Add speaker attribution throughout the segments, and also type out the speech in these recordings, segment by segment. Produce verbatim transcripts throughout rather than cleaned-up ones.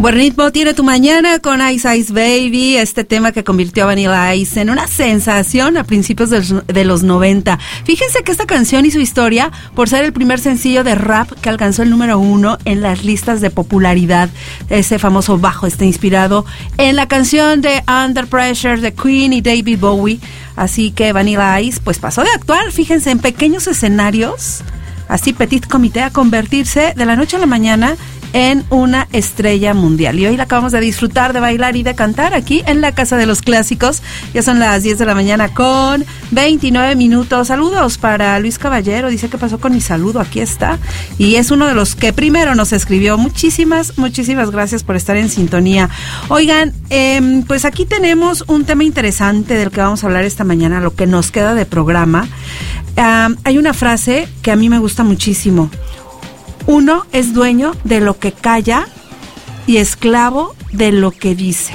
Speaker 1: Buen ritmo tiene tu mañana con Ice Ice Baby, este tema que convirtió a Vanilla Ice en una sensación a principios de, de los noventa. Fíjense que esta canción hizo historia por ser el primer sencillo de rap que alcanzó el número uno en las listas de popularidad. Ese famoso bajo está inspirado en la canción de Under Pressure de Queen y David Bowie. Así que Vanilla Ice pues pasó de actuar, fíjense, en pequeños escenarios, así petit comité, a convertirse de la noche a la mañana en una estrella mundial. Y hoy la acabamos de disfrutar, de bailar y de cantar aquí en la Casa de los Clásicos. Ya son las diez de la mañana con veintinueve minutos. Saludos para Luis Caballero, dice que pasó con mi saludo, aquí está. Y es uno de los que primero nos escribió. Muchísimas, muchísimas gracias por estar en sintonía. Oigan, eh, pues aquí tenemos un tema interesante del que vamos a hablar esta mañana, lo que nos queda de programa. Uh, hay una frase que a mí me gusta muchísimo. Uno es dueño de lo que calla y esclavo de lo que dice.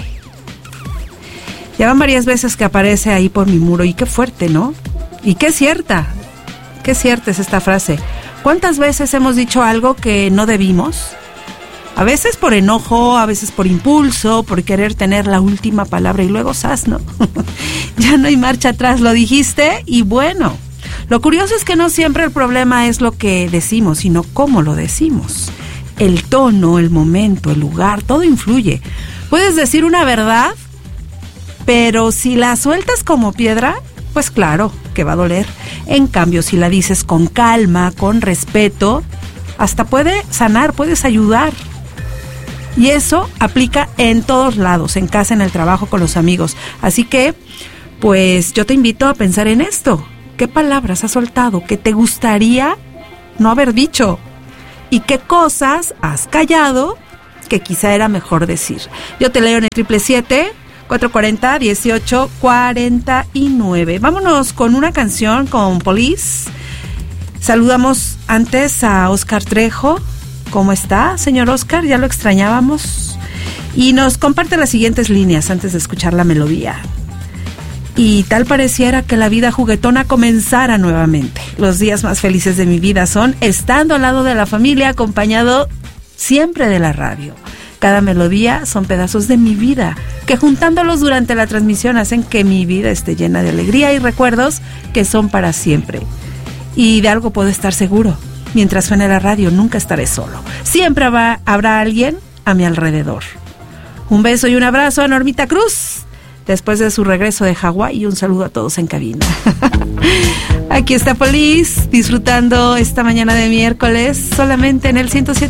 Speaker 1: Ya van varias veces que aparece ahí por mi muro y qué fuerte, ¿no? Y qué cierta, qué cierta es esta frase. ¿Cuántas veces hemos dicho algo que no debimos? A veces por enojo, a veces por impulso, por querer tener la última palabra y luego ¡zas!, ¿no? Ya no hay marcha atrás, lo dijiste y bueno. Lo curioso es que no siempre el problema es lo que decimos, sino cómo lo decimos. El tono, el momento, el lugar, todo influye. Puedes decir una verdad, pero si la sueltas como piedra, pues claro que va a doler. En cambio, si la dices con calma, con respeto, hasta puede sanar, puedes ayudar. Y eso aplica en todos lados, en casa, en el trabajo, con los amigos. Así que, pues yo te invito a pensar en esto. ¿Qué palabras has soltado que te gustaría no haber dicho? ¿Y qué cosas has callado que quizá era mejor decir? Yo te leo en el triple siete, cuatro cuatro cero, dieciocho cuarenta y nueve. Vámonos con una canción con Police. Saludamos antes a Oscar Trejo. ¿Cómo está, señor Oscar? Ya lo extrañábamos. Y nos comparte las siguientes líneas antes de escuchar la melodía. Y tal pareciera que la vida juguetona comenzara nuevamente. Los días más felices de mi vida son estando al lado de la familia, acompañado siempre de la radio. Cada melodía son pedazos de mi vida, que juntándolos durante la transmisión hacen que mi vida esté llena de alegría y recuerdos que son para siempre. Y de algo puedo estar seguro, mientras suene la radio nunca estaré solo. Siempre habrá, habrá alguien a mi alrededor. Un beso y un abrazo a Normita Cruz, después de su regreso de Hawái, y un saludo a todos en cabina. Aquí está Police, disfrutando esta mañana de miércoles, solamente en el ciento siete.